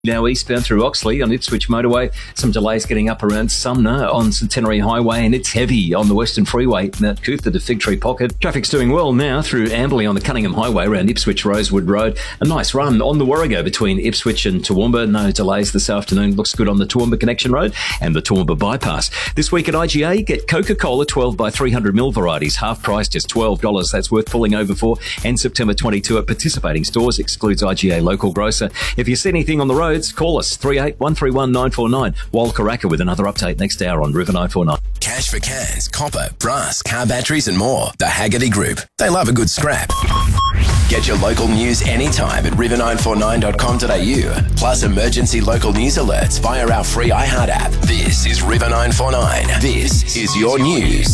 Now eastbound through Oxley on Ipswich Motorway. Some delays getting up around Sumner on Centenary Highway, and it's heavy on the Western Freeway, Mount Cootha to Fig Tree Pocket. Traffic's doing well now through Amberley on the Cunningham Highway around Ipswich Rosewood Road. A nice run on the Warrego between Ipswich and Toowoomba. No delays this afternoon. Looks good on the Toowoomba Connection Road and the Toowoomba Bypass. This week at IGA, get Coca-Cola 12 by 300ml varieties, half price, just $12. That's worth pulling over for. And September 22 at participating stores, excludes IGA local grocer. If you see anything on the roads, call us 38131949. Wal Karaka with another update next hour on River 949. Cash for cans, copper, brass, car batteries and more. The Haggerty Group. They love a good scrap. Get your local news anytime at river949.com.au. Plus emergency local news alerts via our free iHeart app. This is River 949. This is your news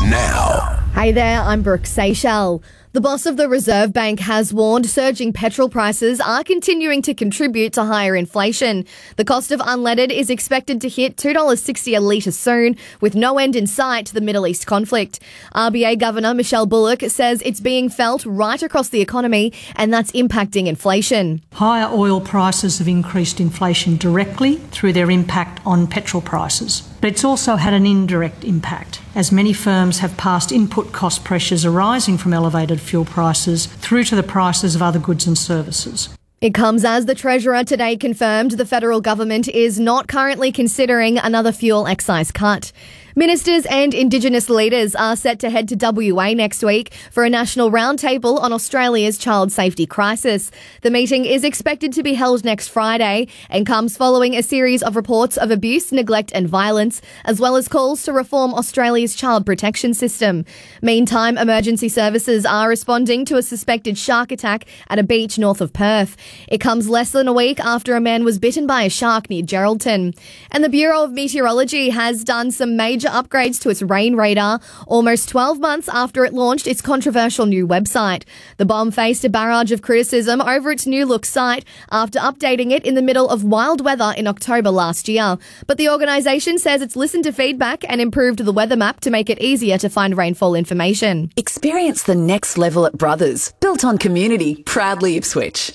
now. Hey there, I'm Brooke Seychelles. The boss of the Reserve Bank has warned surging petrol prices are continuing to contribute to higher inflation. The cost of unleaded is expected to hit $2.60 a litre soon, with no end in sight to the Middle East conflict. RBA Governor Michelle Bullock says it's being felt right across the economy, and that's impacting inflation. Higher oil prices have increased inflation directly through their impact on petrol prices. But it's also had an indirect impact, as many firms have passed input cost pressures arising from elevated fuel prices through to the prices of other goods and services. It comes as the Treasurer today confirmed the federal government is not currently considering another fuel excise cut. Ministers and Indigenous leaders are set to head to WA next week for a national roundtable on Australia's child safety crisis. The meeting is expected to be held next Friday and comes following a series of reports of abuse, neglect and violence, as well as calls to reform Australia's child protection system. Meantime, emergency services are responding to a suspected shark attack at a beach north of Perth. It comes less than a week after a man was bitten by a shark near Geraldton. And the Bureau of Meteorology has done some major upgrades to its rain radar almost 12 months after it launched its controversial new website. The bomb faced a barrage of criticism over its new look site after updating it in the middle of wild weather in October last year. But the organisation says it's listened to feedback and improved the weather map to make it easier to find rainfall information. Experience the next level at Brothers, built on community, proudly Ipswich.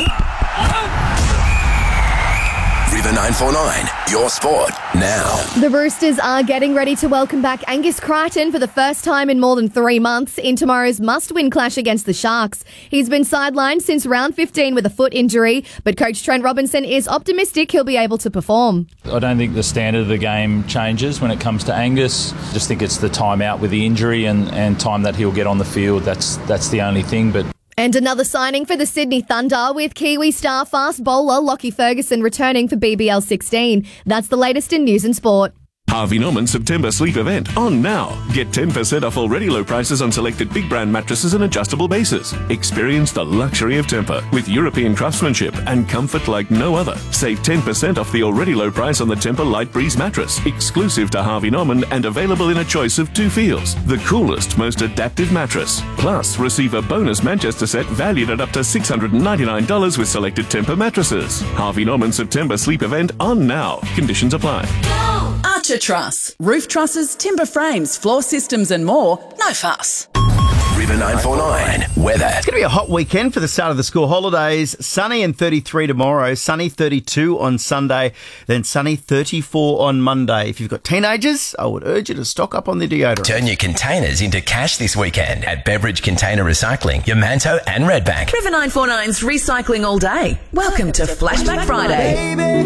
River 949, your sport now. The Roosters are getting ready to welcome back Angus Crichton for the first time in more than 3 months in tomorrow's must-win clash against the Sharks. He's been sidelined since round 15 with a foot injury, but coach Trent Robinson is optimistic he'll be able to perform. I don't think the standard of the game changes when it comes to Angus. I just think it's the time out with the injury and time that he'll get on the field. That's the only thing, but... And another signing for the Sydney Thunder, with Kiwi star fast bowler Lockie Ferguson returning for BBL 16. That's the latest in news and sport. Harvey Norman September sleep event on now. Get 10% off already low prices on selected big brand mattresses and adjustable bases. Experience the luxury of Tempur with European craftsmanship and comfort like no other. Save 10% off the already low price on the Tempur Light Breeze mattress, exclusive to Harvey Norman and available in a choice of 2 feels. The coolest, most adaptive mattress. Plus, receive a bonus Manchester set valued at up to $699 with selected Tempur mattresses. Harvey Norman September sleep event on now. Conditions apply. Archer Truss. Roof trusses, timber frames, floor systems and more. No fuss. River 949, weather. It's going to be a hot weekend for the start of the school holidays. Sunny and 33 tomorrow, sunny 32 on Sunday, then sunny 34 on Monday. If you've got teenagers, I would urge you to stock up on the deodorant. Turn your containers into cash this weekend at Beveridge Container Recycling, Yamanto and Redbank. River 949's recycling all day. Welcome to Flashback Friday.